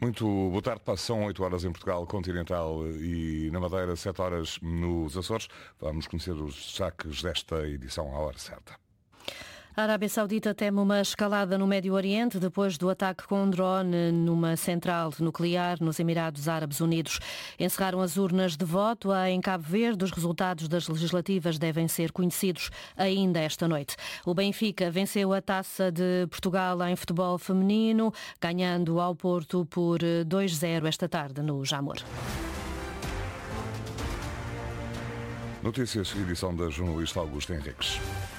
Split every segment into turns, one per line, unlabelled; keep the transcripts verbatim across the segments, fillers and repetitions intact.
Muito boa tarde, passam oito horas em Portugal Continental e na Madeira, sete horas nos Açores. Vamos conhecer os destaques desta edição à hora certa.
A Arábia Saudita teme uma escalada no Médio Oriente depois do ataque com um drone numa central nuclear nos Emirados Árabes Unidos. Encerraram as urnas de voto em Cabo Verde. Os resultados das legislativas devem ser conhecidos ainda esta noite. O Benfica venceu a Taça de Portugal em futebol feminino, ganhando ao Porto por dois a zero esta tarde no Jamor.
Notícias, edição da jornalista Augusta Henriques.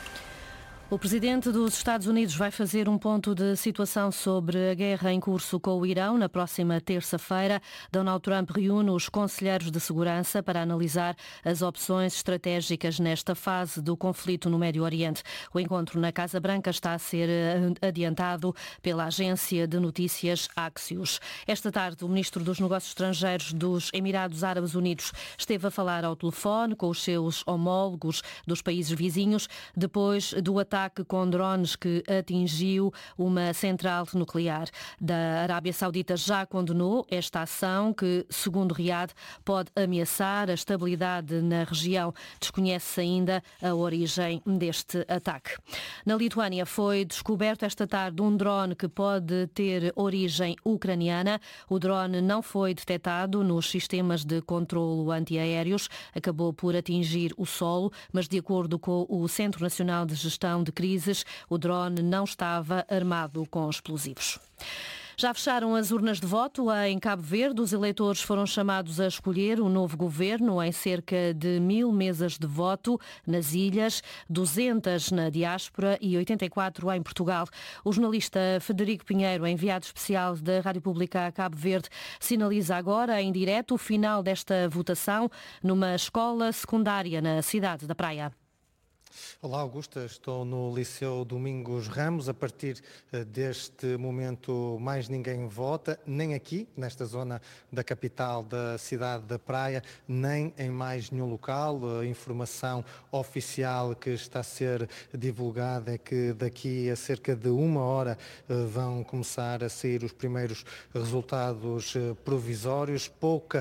O presidente dos Estados Unidos vai fazer um ponto de situação sobre a guerra em curso com o Irão na próxima terça-feira. Donald Trump reúne os conselheiros de segurança para analisar as opções estratégicas nesta fase do conflito no Médio Oriente. O encontro na Casa Branca está a ser adiantado pela agência de notícias Axios. Esta tarde, o ministro dos Negócios Estrangeiros dos Emirados Árabes Unidos esteve a falar ao telefone com os seus homólogos dos países vizinhos depois do ataque com drones que atingiu uma central nuclear. Da Arábia Saudita já condenou esta ação que, segundo Riad, pode ameaçar a estabilidade na região. Desconhece ainda a origem deste ataque. Na Lituânia foi descoberto esta tarde um drone que pode ter origem ucraniana. O drone não foi detectado nos sistemas de controlo antiaéreos, acabou por atingir o solo, mas de acordo com o Centro Nacional de Gestão de Crises, o drone não estava armado com explosivos. Já fecharam as urnas de voto em Cabo Verde. Os eleitores foram chamados a escolher um novo governo em cerca de mil mesas de voto nas ilhas, duzentas na diáspora e oitenta e quatro em Portugal. O jornalista Frederico Pinheiro, enviado especial da Rádio Pública a Cabo Verde, sinaliza agora em direto o final desta votação numa escola secundária na cidade da Praia.
Olá, Augusta. Estou no Liceu Domingos Ramos. A partir deste momento, mais ninguém vota, nem aqui, nesta zona da capital da cidade da Praia, nem em mais nenhum local. A informação oficial que está a ser divulgada é que daqui a cerca de uma hora vão começar a sair os primeiros resultados provisórios. Pouca